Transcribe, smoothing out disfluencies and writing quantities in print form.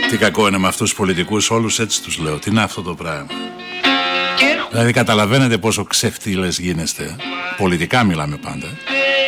Τι κακό είναι με αυτούς τους πολιτικούς, όλους έτσι τους λέω. Τι είναι αυτό το πράγμα? Δηλαδή καταλαβαίνετε πόσο ξεφτύλες γίνεστε? Πολιτικά μιλάμε πάντα.